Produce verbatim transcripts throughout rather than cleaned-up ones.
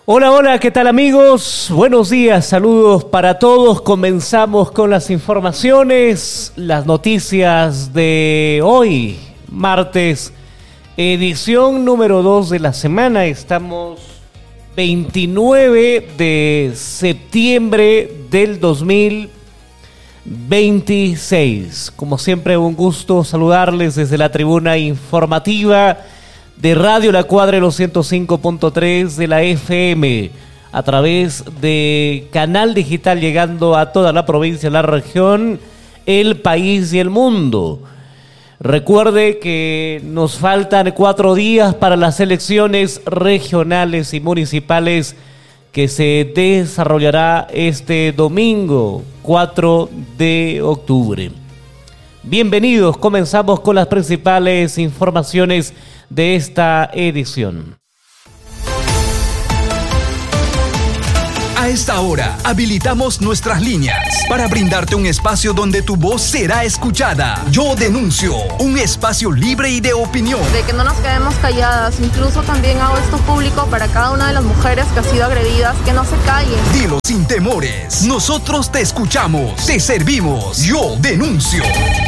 Hola, hola, ¿qué tal amigos? Buenos días, saludos para todos. Comenzamos con las informaciones, las noticias de hoy, martes, edición número dos de la semana. Estamos veintinueve de septiembre del dos mil veintiséis. Como siempre, un gusto saludarles desde la tribuna informativa de Radio La Cuadra en los ciento cinco punto tres de la F M, a través de canal digital llegando a toda la provincia, la región, el país y el mundo. Recuerde que nos faltan cuatro días para las elecciones regionales y municipales que se desarrollará este domingo, cuatro de octubre. Bienvenidos, comenzamos con las principales informaciones de esta edición. A esta hora, habilitamos nuestras líneas para brindarte un espacio donde tu voz será escuchada. Yo denuncio, un espacio libre y de opinión. De que no nos quedemos calladas, incluso también hago esto público para cada una de las mujeres que ha sido agredidas, que no se callen. Dilo sin temores, nosotros te escuchamos, te servimos. Yo denuncio.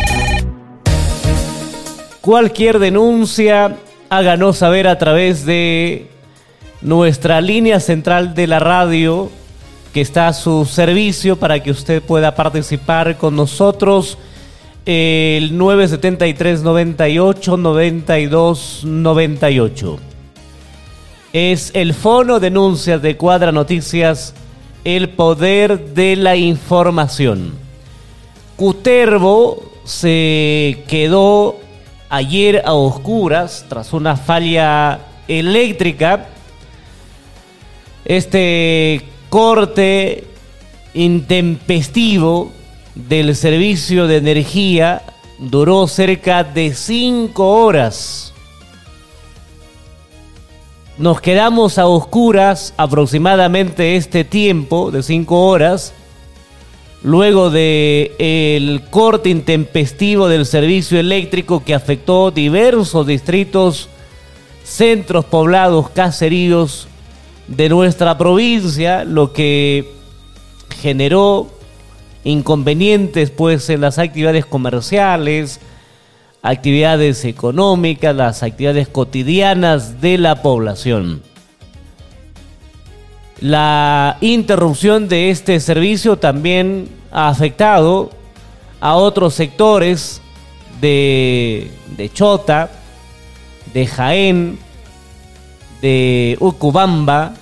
Cualquier denuncia, háganos saber a través de nuestra línea central de la radio, que está a su servicio para que usted pueda participar con nosotros. El nueve siete tres, noventa y ocho, noventa y dos, noventa y ocho. Es el fono denuncias de Cuadra Noticias, el poder de la información. Cutervo se quedó ayer a oscuras tras una falla eléctrica. Este corte intempestivo del servicio de energía duró cerca de cinco horas. Nos quedamos a oscuras aproximadamente este tiempo de cinco horas. Luego de el corte intempestivo del servicio eléctrico que afectó diversos distritos, centros poblados, caseríos de nuestra provincia, lo que generó inconvenientes pues en las actividades comerciales, actividades económicas, las actividades cotidianas de la población. La interrupción de este servicio también ha afectado a otros sectores de, de Chota, de Jaén, de Ucubamba,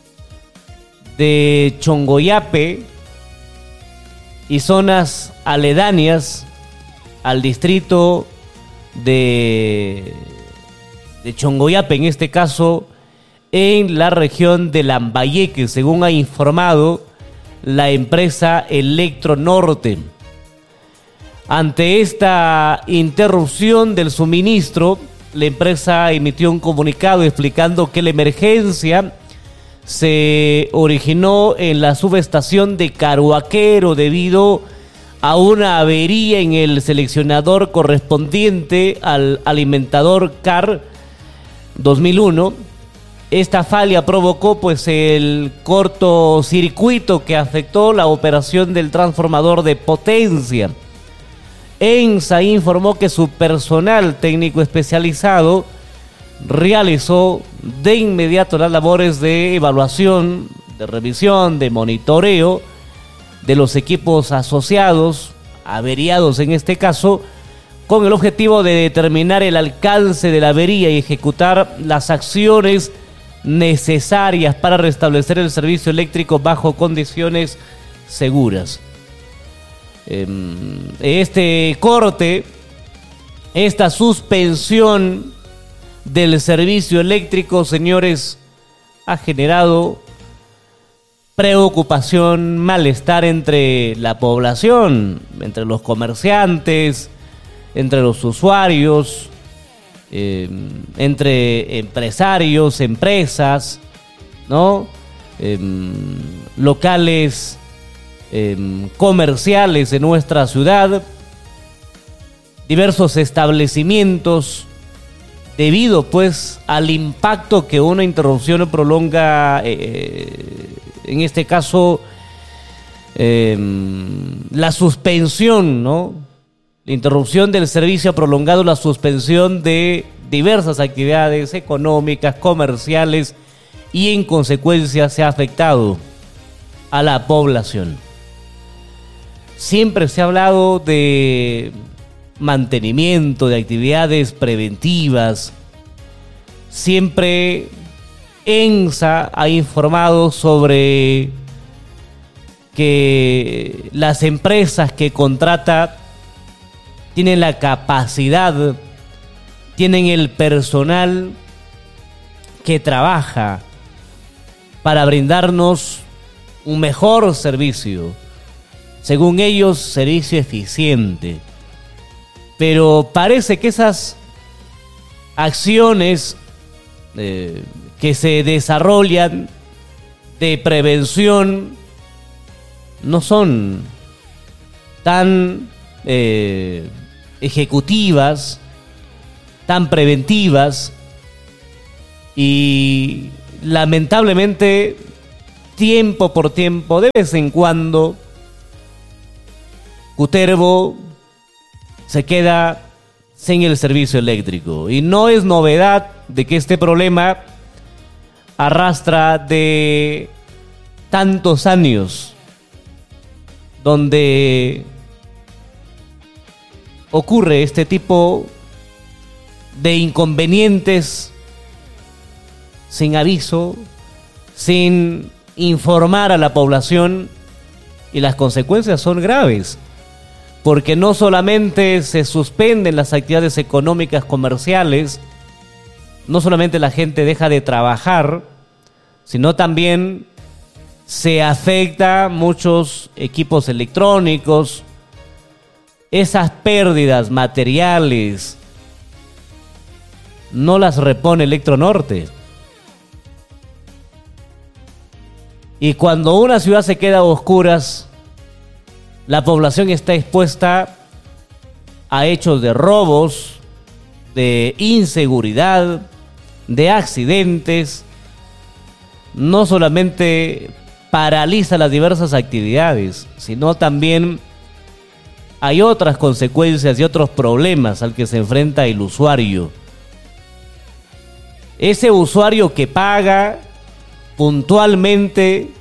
de Chongoyape y zonas aledañas al distrito de, de Chongoyape, en este caso en la región de Lambayeque, según ha informado la empresa Electronorte. Ante esta interrupción del suministro, la empresa emitió un comunicado explicando que la emergencia se originó en la subestación de Caruaquero debido a una avería en el seleccionador correspondiente al alimentador C A R dos mil uno. Esta falla provocó pues el cortocircuito que afectó la operación del transformador de potencia. ENSA informó que su personal técnico especializado realizó de inmediato las labores de evaluación, de revisión, de monitoreo de los equipos asociados, averiados en este caso, con el objetivo de determinar el alcance de la avería y ejecutar las acciones necesarias para restablecer el servicio eléctrico bajo condiciones seguras. Este corte, esta suspensión del servicio eléctrico, señores, ha generado preocupación, malestar entre la población, entre los comerciantes, entre los usuarios, eh, entre empresarios, empresas, ¿no? Eh, locales eh, comerciales de nuestra ciudad, diversos establecimientos debido pues al impacto que una interrupción prolonga, eh, en este caso eh, la suspensión, ¿no? La interrupción del servicio ha prolongado la suspensión de diversas actividades económicas, comerciales, y en consecuencia se ha afectado a la población. Siempre se ha hablado de mantenimiento, de actividades preventivas. Siempre ENSA ha informado sobre que las empresas que contrata tienen la capacidad, tienen el personal que trabaja para brindarnos un mejor servicio. Según ellos, servicio eficiente. Pero parece que esas acciones eh, que se desarrollan de prevención no son tan eh, ejecutivas, tan preventivas, y lamentablemente tiempo por tiempo, de vez en cuando, Cutervo se queda sin el servicio eléctrico. Y no es novedad de que este problema arrastra de tantos años, donde ocurre este tipo de inconvenientes sin aviso, sin informar a la población, y las consecuencias son graves, porque no solamente se suspenden las actividades económicas comerciales, no solamente la gente deja de trabajar, sino también se afecta muchos equipos electrónicos. Esas pérdidas materiales no las repone Electronorte. Y cuando una ciudad se queda a oscuras, la población está expuesta a hechos de robos, de inseguridad, de accidentes. No solamente paraliza las diversas actividades, sino también hay otras consecuencias y otros problemas al que se enfrenta el usuario. Ese usuario que paga puntualmente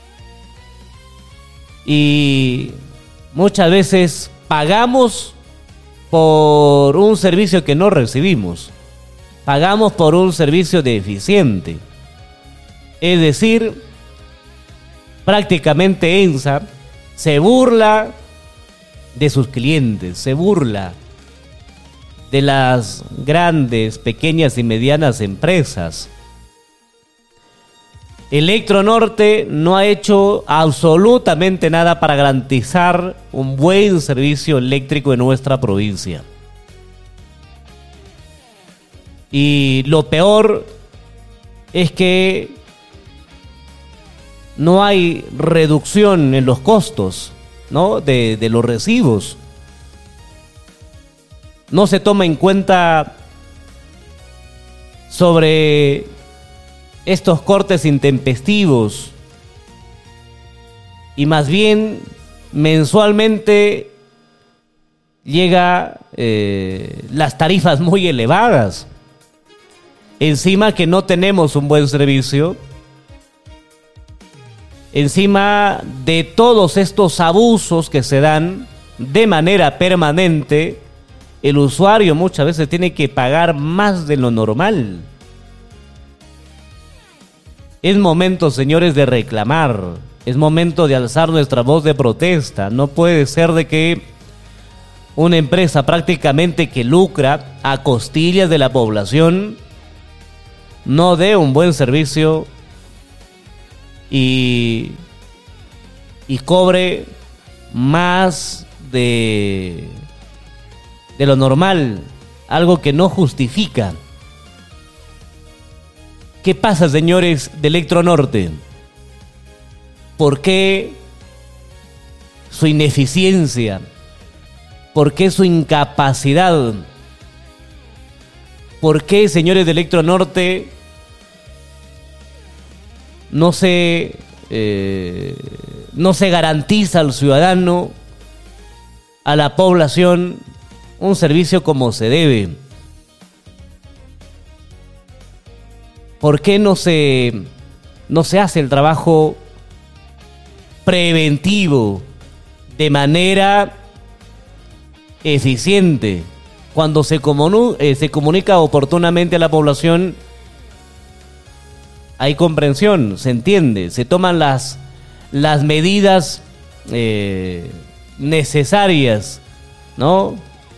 y muchas veces pagamos por un servicio que no recibimos. Pagamos por un servicio deficiente. Es decir, prácticamente ENSA se burla de sus clientes, se burla de las grandes, pequeñas y medianas empresas. Electronorte no ha hecho absolutamente nada para garantizar un buen servicio eléctrico en nuestra provincia. Y lo peor es que no hay reducción en los costos, ¿no? de, de los recibos. No se toma en cuenta sobre estos cortes intempestivos, y más bien mensualmente llega eh, las tarifas muy elevadas. Encima que no tenemos un buen servicio, encima de todos estos abusos que se dan de manera permanente, el usuario muchas veces tiene que pagar más de lo normal. Es momento, señores, de reclamar. Es momento de alzar nuestra voz de protesta. No puede ser de que una empresa prácticamente que lucra a costillas de la población no dé un buen servicio y, y cobre más de, de lo normal, algo que no justifica. ¿Qué pasa, señores de Electronorte? ¿Por qué su ineficiencia? ¿Por qué su incapacidad? ¿por qué, señores de Electronorte, no se, eh, no se garantiza al ciudadano, a la población, un servicio como se debe? ¿Por qué no se, no se hace el trabajo preventivo de manera eficiente? Cuando se, comunu- eh, se comunica oportunamente a la población, hay comprensión, se entiende, se toman las, las medidas eh, necesarias, ¿no?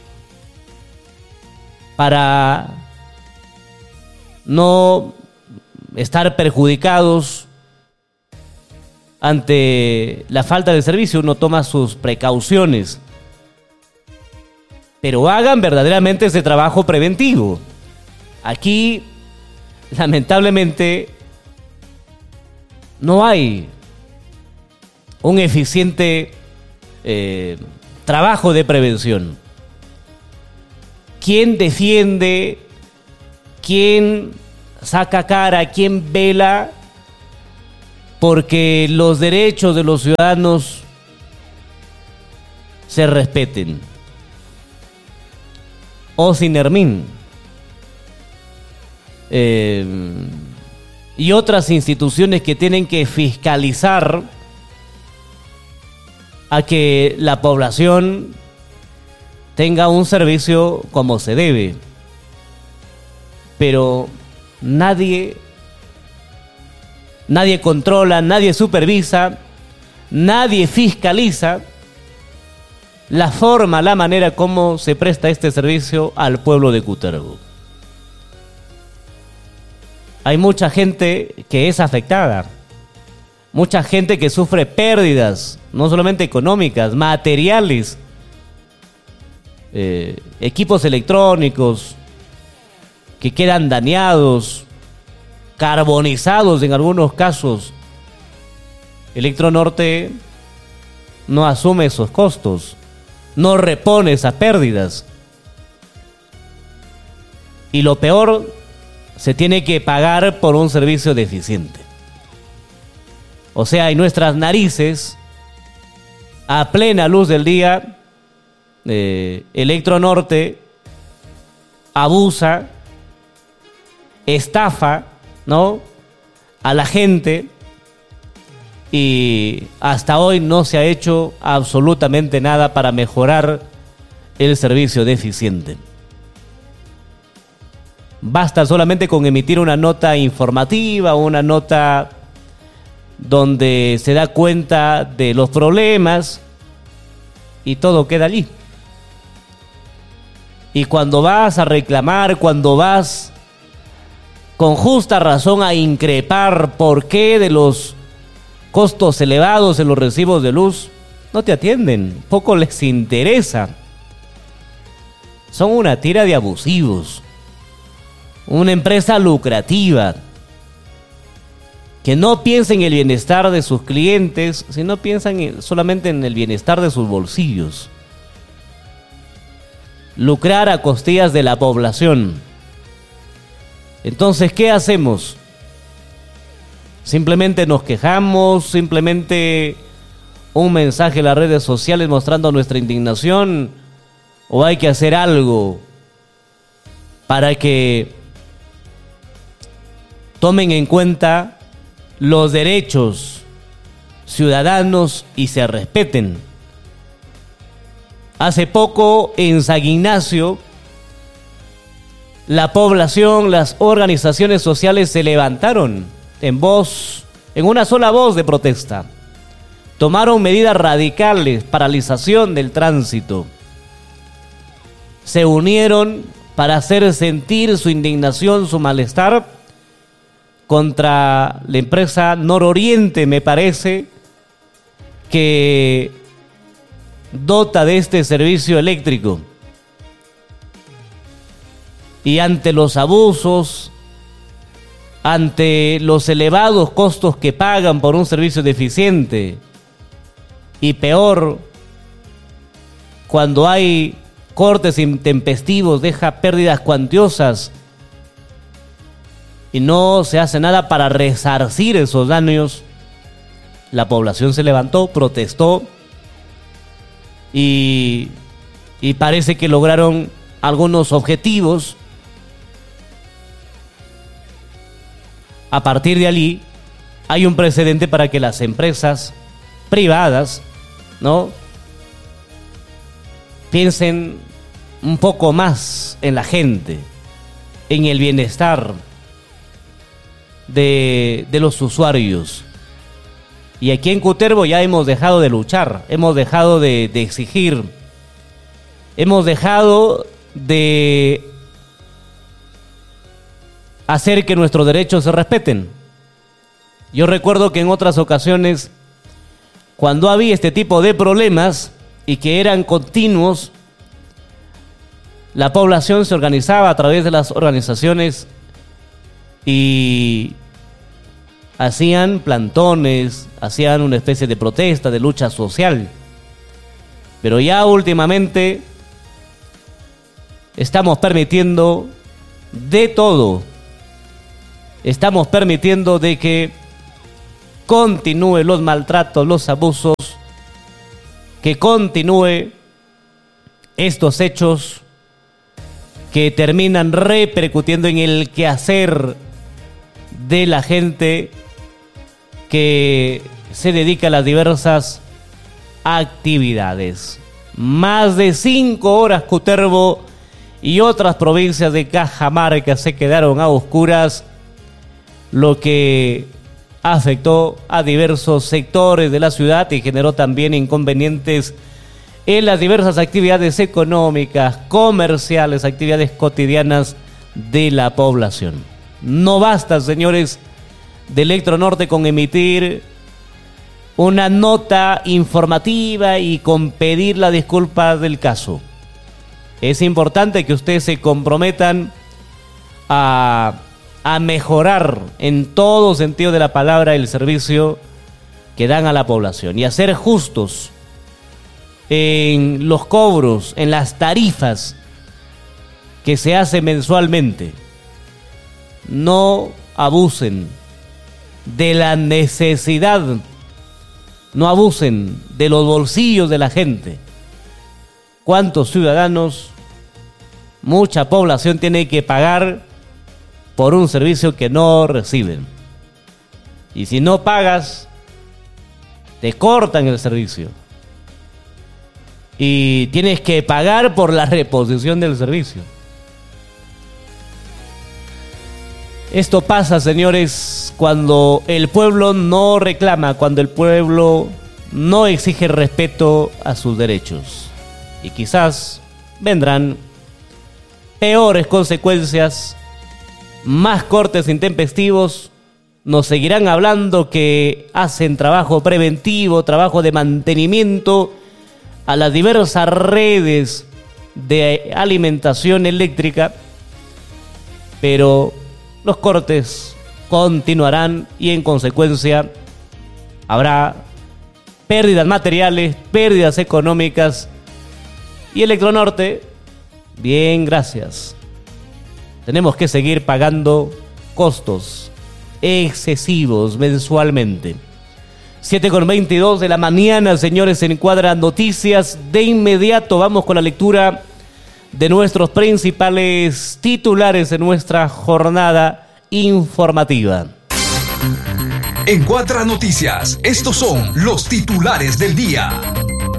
Para no estar perjudicados ante la falta de servicio. Uno toma sus precauciones, pero hagan verdaderamente ese trabajo preventivo. Aquí, lamentablemente, no hay un eficiente eh, trabajo de prevención. ¿Quién defiende? ¿Quién saca cara? ¿Quién vela porque los derechos de los ciudadanos se respeten? Ocinermin eh, y otras instituciones que tienen que fiscalizar a que la población tenga un servicio como se debe. Pero nadie, nadie controla, nadie supervisa, nadie fiscaliza la forma, la manera como se presta este servicio al pueblo de Cutervo. Hay mucha gente que es afectada, mucha gente que sufre pérdidas, no solamente económicas, materiales, eh, equipos electrónicos que quedan dañados, carbonizados en algunos casos. Electronorte no asume esos costos, no repone esas pérdidas. Y lo peor, se tiene que pagar por un servicio deficiente. O sea, en nuestras narices, a plena luz del día, eh, Electronorte abusa, estafa, ¿no?, a la gente, y hasta hoy no se ha hecho absolutamente nada para mejorar el servicio deficiente. Basta solamente con emitir una nota informativa, una nota donde se da cuenta de los problemas y todo queda allí. Y cuando vas a reclamar, cuando vas con justa razón a increpar por qué de los costos elevados en los recibos de luz, no te atienden, poco les interesa. Son una tira de abusivos, una empresa lucrativa que no piensa en el bienestar de sus clientes, sino piensan en, solamente en el bienestar de sus bolsillos. Lucrar a costillas de la población. Entonces, ¿qué hacemos? Simplemente nos quejamos, simplemente un mensaje en las redes sociales mostrando nuestra indignación, o hay que hacer algo para que tomen en cuenta los derechos ciudadanos y se respeten. Hace poco en San Ignacio, la población, las organizaciones sociales se levantaron en voz, en una sola voz de protesta. Tomaron medidas radicales, paralización del tránsito. Se unieron para hacer sentir su indignación, su malestar contra la empresa Nororiente, me parece, que dota de este servicio eléctrico. Y ante los abusos, ante los elevados costos que pagan por un servicio deficiente, y peor, cuando hay cortes intempestivos, deja pérdidas cuantiosas y no se hace nada para resarcir esos daños, la población se levantó, protestó y, y parece que lograron algunos objetivos. A partir de allí hay un precedente para que las empresas privadas, ¿no?, piensen un poco más en la gente, en el bienestar de, de los usuarios. Y aquí en Cutervo ya hemos dejado de luchar, hemos dejado de, de exigir, hemos dejado de hacer que nuestros derechos se respeten. Yo recuerdo que en otras ocasiones, cuando había este tipo de problemas y que eran continuos, la población se organizaba a través de las organizaciones y hacían plantones, hacían una especie de protesta, de lucha social. Pero ya últimamente estamos permitiendo de todo. Estamos permitiendo de que continúen los maltratos, los abusos, que continúe estos hechos que terminan repercutiendo en el quehacer de la gente que se dedica a las diversas actividades. Más de cinco horas Cutervo y otras provincias de Cajamarca se quedaron a oscuras, lo que afectó a diversos sectores de la ciudad y generó también inconvenientes en las diversas actividades económicas, comerciales, actividades cotidianas de la población. No basta, señores de Electronorte, con emitir una nota informativa y con pedir la disculpa del caso. Es importante que ustedes se comprometan a, a mejorar en todo sentido de la palabra el servicio que dan a la población y a ser justos en los cobros, en las tarifas que se hacen mensualmente. No abusen de la necesidad, no abusen de los bolsillos de la gente. ¿Cuántos ciudadanos, mucha población tiene que pagar por un servicio que no reciben? Y si no pagas, te cortan el servicio. Y tienes que pagar por la reposición del servicio. Esto pasa, señores, cuando el pueblo no reclama, cuando el pueblo no exige respeto a sus derechos. Y quizás vendrán peores consecuencias, más cortes intempestivos. Nos seguirán hablando que hacen trabajo preventivo, trabajo de mantenimiento a las diversas redes de alimentación eléctrica, pero los cortes continuarán y en consecuencia habrá pérdidas materiales, pérdidas económicas y Electronorte, bien, gracias. Tenemos que seguir pagando costos excesivos mensualmente. siete con veintidós de la mañana, señores, se encuadran noticias. De inmediato vamos con la lectura de nuestros principales titulares en nuestra jornada informativa. En Cuatro Noticias, estos son los titulares del día.